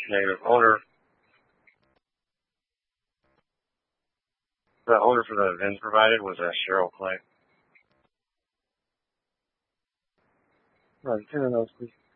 Negative. Owner. The owner for the VIN provided was Cheryl Clay. 2 of those, please.